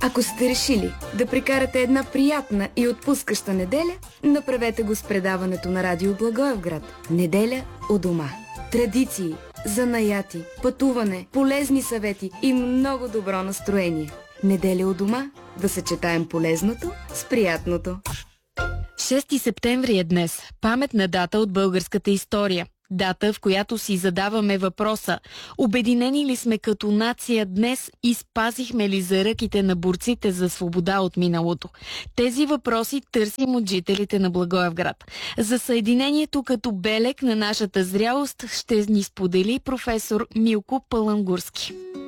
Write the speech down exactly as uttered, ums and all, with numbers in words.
Ако сте решили да прекарате една приятна и отпускаща неделя, направете го с предаването на Радио Благоевград. Неделя у дома. Традиции, занаяти, пътуване, полезни съвети и много добро настроение. Неделя у дома, да съчетаем полезното с приятното. шести септември е днес. Паметна дата от българската история. Дата, в която си задаваме въпроса: обединени ли сме като нация днес и спазихме ли заръките на борците за свобода от миналото? Тези въпроси търсим от жителите на Благоевград. За съединението като белег на нашата зрялост ще ни сподели професор Милко Палангурски.